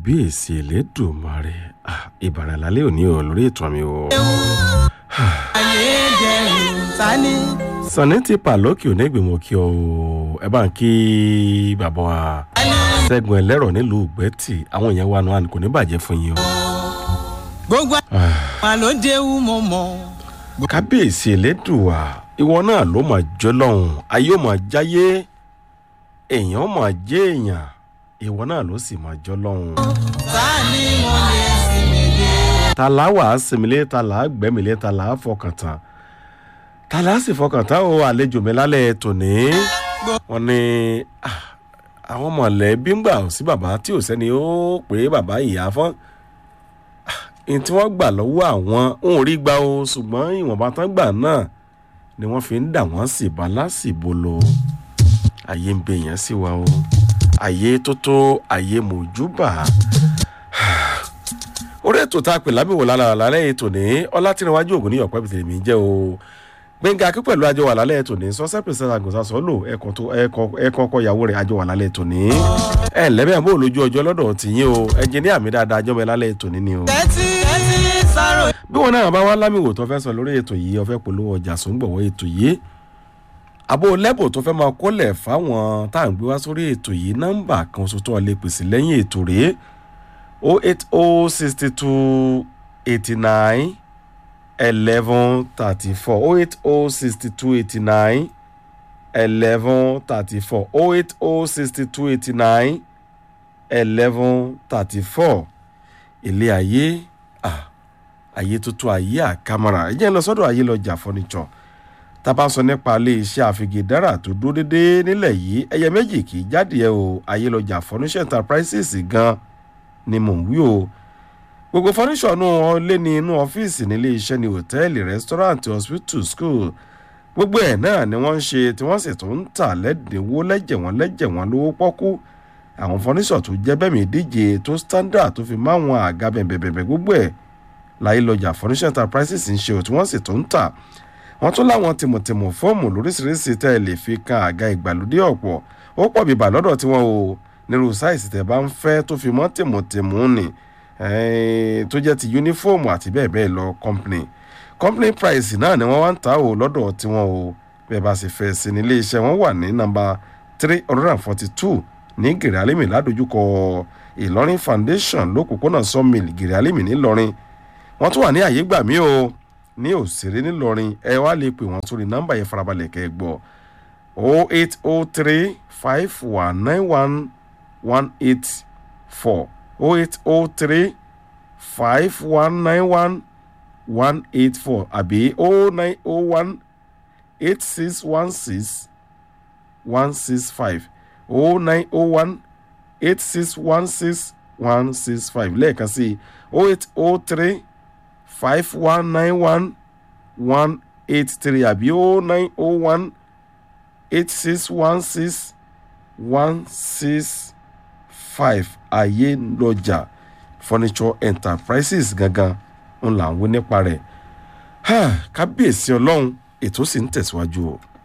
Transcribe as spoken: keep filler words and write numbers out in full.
kábíyèsí Elédùmarè ìbàrà lálẹ́ òní o lórí ètò mi o. Sànni ti pàlókì ò ní ìgbìmọ̀ kí o ẹ bá ń kí bàbá wa Ṣẹ́gun Ẹlẹ́rọ̀ nílùú Ìgbẹ́tì àwọn èèyàn wa náà kò ní bàjẹ́ fún yín o. Gbogbo àwọn ló déwú mọ́ mọ́. Kábíyèsí Elédùà ìwọ náà ló máa jọ lọ́hùn ayé ó máa jáyé èèyàn ó máa jẹ́ èèyàn ìwọ náà ló sì máa jọ lọ́hùn. Sani mo lè sinmi lé. Ta là wà á sinmi lé, ta là á gbẹ́mi lé, ta là á fọkàn tán. Ta là á sì fọkàn tán o àlejò mi lálẹ́ tòní. Wọ́n ní àwọn mọ̀lẹ́bí ń gbà sí bàbá tí ò sẹ́ni ó pé bàbá ìyá fọ́n. Ìyẹn tí wọ́n gbà lọ́wọ́ àwọn ń rí gbà o ṣùgbọ́n ìwọ̀nba tán gbà náà ni wọ́n fi ń dà wọ́n sì bá lásìbolo. Ayé ń bẹ yẹn sí wa o. Ayé tó tó ayé mojúbà. Orí ètò tá a pè lábẹ́wò lálẹ́ ètò ní Ọlátìrẹwájú Ògùn ní ọ̀pẹ́ bìtìrì mi jẹ́ o. Gbẹ̀ngà akí pẹ̀lú àjọ wà lálẹ́ ètò ní sọ́sẹ́ pèsè àgùnsá sọ́lò ẹ̀kọ́ ọkọ̀ ìyàwó rẹ̀ àjọ wà lálẹ́ ètò ní. Ẹ lẹ́bẹ̀ àbó olójú ọjọ́ lọ́dọ̀ tìyín o ẹnjìníà mi dáadáa àjọ mi lálẹ́ ètò ní ni o. Bí wọn náà bá wá lámìwò tó fẹ́ sọ lórí ètò yìí ó fẹ́ polówó ọjà sóńgbọ̀wọ́ ètò yìí àbò lẹ́bù tó fẹ́ máa kólẹ̀ fáwọn tá à ń gbé wá sórí ètò yìí nọ́mbà kan ṣoṣo tó lè pèsè lẹ́yìn ètò rèé o eight o sixty two eighty nine eleven thirty four o eight o sixty two eighty nine eleven thirty four o eight o sixty two eighty nine eleven thirty four ilé ayé ah ayé tuntun ayé àkàmàrà ẹ jẹ́ lọ sọ́dọ̀ ayé lọ́jà furniture tá bá sọ nípa ilé iṣẹ́ àfigèdára tó dúró dédé nílẹ̀ yìí ẹyẹ méjì kì í jáde ẹ o ayé lọ́jà furniture enterprises gan ni mò ń wí o gbogbo furniture nù wọn lé ní inú ọ́fíìsì nílé iṣẹ́ ní hòtẹ́ẹ̀lì restaurant hospital school gbogbo ẹ̀ náà ni wọ́n ń ṣe tí wọ́n sì tún ń tà lẹ́dínwó lẹ́jẹ̀ wọn lẹ́jẹ̀ wọn lówó pọ́kú àwọn furniture tó jẹ́ bẹ́ẹ̀ mi díje tó standard tó fi máwọn àga bẹ̀bẹ̀bẹ̀ gbogbo ẹ̀ láyé lọ́jà furniture enterprises ń ṣe ò tí wọ́n sì tún ń tà wọ́n tún láwọn tìmùtìmù fọ́ọ̀mù lóríṣiríṣi tẹ́ ẹ lè fi kan àga ìgbàlódé ọ̀pọ̀ ó pọ̀ bíbà lọ́dọ̀ tí wọ́n o nírú sáìsì tẹ́ bá ń fẹ́ tó fi mọ́ tìmùtìmù nì tó jẹ́ ti yúnífọ́ọ̀mù àti bẹ́ẹ̀ bẹ́ẹ̀ lọ company company price náà ni wọ́n wá ń ta o lọ́dọ̀ tí wọ́n o bẹ́ẹ̀ bá sì fẹ́ sí ní ilé iṣẹ́ wọn wà ní nọ́mbà three hundred and forty two ní Gèrè Alímì ládojúkọ Ìlọrin foundation lókùnkúnà sawmill Gèrè Alímì nílọrin wọ́n tún wà ní àyè gbà mí o ní Òṣèré nílọrin ẹ wá lè pè wọ́n sórí nọ́mbà yẹn farabalẹ̀ kẹ́ ẹ gbọ́ o eight o three five one nine one one eight four o eight o three five one nine one one eight four àbí o nine o one eight six one six one six five o nine o one eight six one six one six five lẹ́ẹ̀kan sí o eight o three five one nine one one eight three àbí o nine o one eight six one six one six five ayé lọ́jà furniture enterprises gangan ń là ń wí nípa rẹ̀ kábíyèsí ọlọ́run ètò sì ń tẹ̀síwájú o.